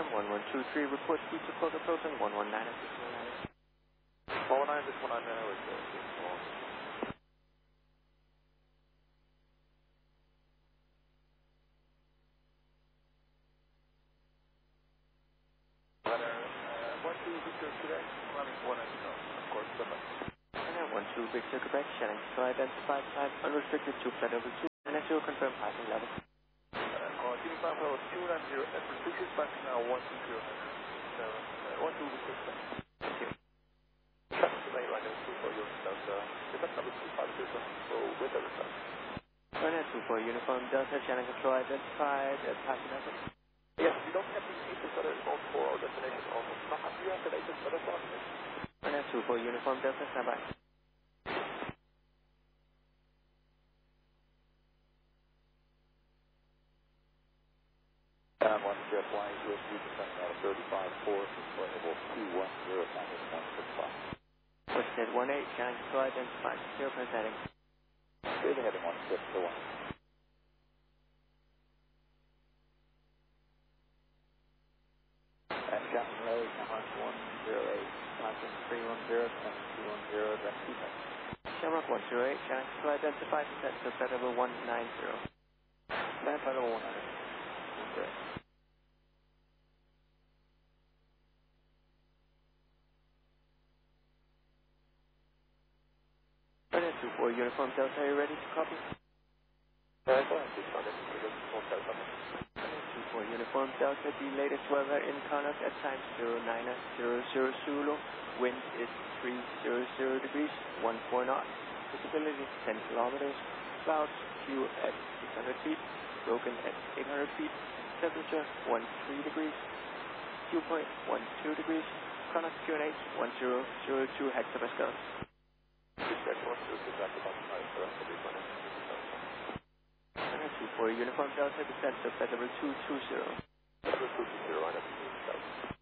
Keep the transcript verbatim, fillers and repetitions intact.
one one two three, report speed to close approaching one one nine six one nine. one one nine six one nine, man, with the phone. one two Victor Quebec, climbing one nine zero, of course, bye-bye. one two Victor Quebec, Shannon, so identified type unrestricted to flight over two, and as you confirm passing level. Uh, Jimmy five level two nine zero, and restricted passing now one two zero seven, uh, one two Victor Quebec. Thank you. Traffic delay line is two four yourself, uh, pick up number two five zero, so with the result. Runner two four Uniform Delta, Shannon Control identified, uh, passing level. Yes, we don't have the eight for our destination also. Not have you activated, but that's not it. Runner two four Uniform Delta, stand by. Um, one zero flying U S D descending out of thirty-five four, level two one zero, packet one six five. Westnet one eight, Shannon Control identified, zero point heading. Clear the heading one six to one. And Captain Ray, Shamrock one zero eight, passing three one zero, descending two one zero, then two ten. Shamrock one zero eight, Shannon Control identified, descent to flight level one nine zero. Land flight level one nine zero. Runner two four Uniform Delta, are you ready to copy? Uh, go ahead, please, Sergeant. We just won't tell something. two four Uniform Delta, the latest weather in Connaught at times zero nine zero zero Zulu. Wind is three hundred degrees, one four knots. Visibility ten kilometers. Clouds Q at six hundred feet. Broken at eight hundred feet. Temperature one three degrees. Dew point one two degrees. Connaught Q N H one zero zero two hectopascals. Dispatch one two, exactly about the time for us to be running. two four Uniform Delta, descent to flight level two two zero. Level two two zero, I know.